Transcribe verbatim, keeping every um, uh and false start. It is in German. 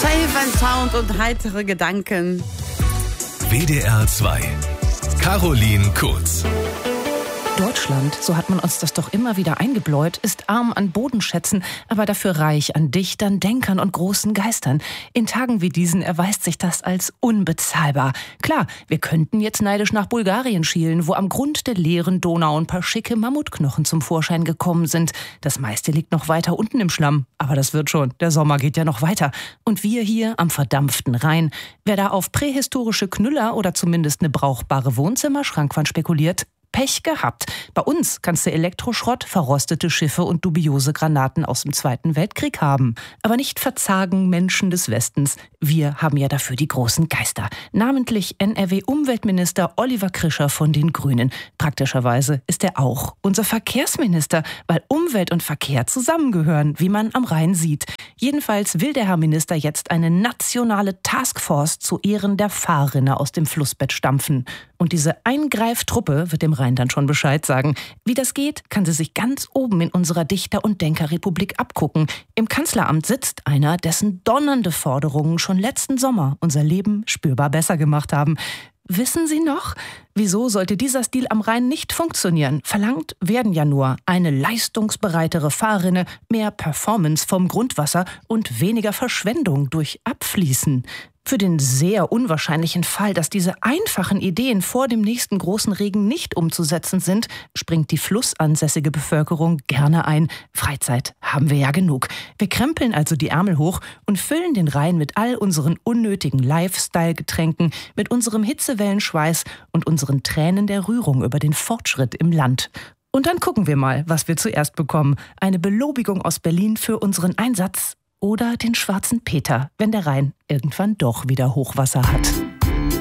Safe Sound und heitere Gedanken. W D R zwei. Caroline Kurz. Deutschland, so hat man uns das doch immer wieder eingebläut, ist arm an Bodenschätzen, aber dafür reich an Dichtern, Denkern und großen Geistern. In Tagen wie diesen erweist sich das als unbezahlbar. Klar, wir könnten jetzt neidisch nach Bulgarien schielen, wo am Grund der leeren Donau ein paar schicke Mammutknochen zum Vorschein gekommen sind. Das meiste liegt noch weiter unten im Schlamm, aber das wird schon. Der Sommer geht ja noch weiter. Und wir hier am verdampften Rhein, wer da auf prähistorische Knüller oder zumindest eine brauchbare Wohnzimmerschrankwand spekuliert, Pech gehabt. Bei uns kannst du Elektroschrott, verrostete Schiffe und dubiose Granaten aus dem Zweiten Weltkrieg haben. Aber nicht verzagen Menschen des Westens. Wir haben ja dafür die großen Geister. Namentlich N R W-Umweltminister Oliver Krischer von den Grünen. Praktischerweise ist er auch unser Verkehrsminister, weil Umwelt und Verkehr zusammengehören, wie man am Rhein sieht. Jedenfalls will der Herr Minister jetzt eine nationale Taskforce zu Ehren der Fahrrinne aus dem Flussbett stampfen. Und diese Eingreiftruppe wird dem Rhein dann schon Bescheid sagen. Wie das geht, kann sie sich ganz oben in unserer Dichter- und Denkerrepublik abgucken. Im Kanzleramt sitzt einer, dessen donnernde Forderungen schon letzten Sommer unser Leben spürbar besser gemacht haben. Wissen Sie noch? Wieso sollte dieser Stil am Rhein nicht funktionieren? Verlangt werden ja nur eine leistungsbereitere Fahrrinne, mehr Performance vom Grundwasser und weniger Verschwendung durch Abfließen. Für den sehr unwahrscheinlichen Fall, dass diese einfachen Ideen vor dem nächsten großen Regen nicht umzusetzen sind, springt die flussansässige Bevölkerung gerne ein. Freizeit haben wir ja genug. Wir krempeln also die Ärmel hoch und füllen den Rhein mit all unseren unnötigen Lifestyle-Getränken, mit unserem Hitzewellenschweiß und unseren Tränen der Rührung über den Fortschritt im Land. Und dann gucken wir mal, was wir zuerst bekommen. Eine Belobigung aus Berlin für unseren Einsatz oder den schwarzen Peter, wenn der Rhein irgendwann doch wieder Hochwasser hat.